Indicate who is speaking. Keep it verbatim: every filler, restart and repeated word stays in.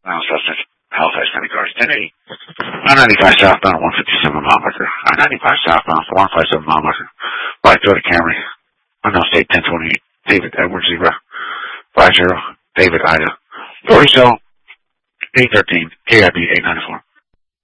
Speaker 1: Miles Sussex, Halifax County Cars, ten eighty. I ninety-five southbound, one fifty-seven mile marker. I ninety-five southbound, one fifty-seven mile marker. Black Toyota Camry, unknown state, ten twenty-eight. David Edward Zebra, five zero. David Ida. Dory Cell, eight thirteen. K I B eight ninety-four.